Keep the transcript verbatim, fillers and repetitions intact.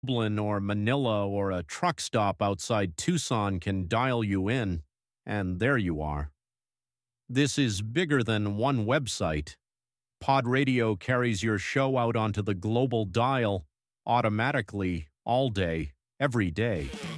Dublin or Manila or a truck stop outside Tucson can dial you in, and there you are. This is bigger than one website. Pod Radio carries your show out onto the global dial automatically all day, every day.